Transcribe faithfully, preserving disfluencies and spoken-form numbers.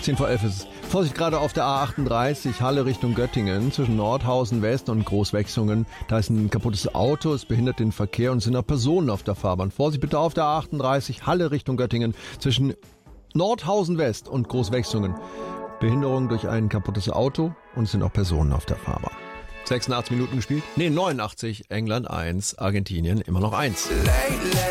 zehn vor elf ist es. Vorsicht gerade auf der A achtunddreißig, Halle Richtung Göttingen, zwischen Nordhausen West und Großwechsungen. Da ist ein kaputtes Auto, es behindert den Verkehr und es sind auch Personen auf der Fahrbahn. Vorsicht bitte auf der A achtunddreißig, Halle Richtung Göttingen, zwischen Nordhausen West und Großwechsungen. Behinderung durch ein kaputtes Auto und es sind auch Personen auf der Fahrbahn. sechsundachtzig Minuten gespielt? Nee, neunundachtzig, England eins, Argentinien immer noch eins.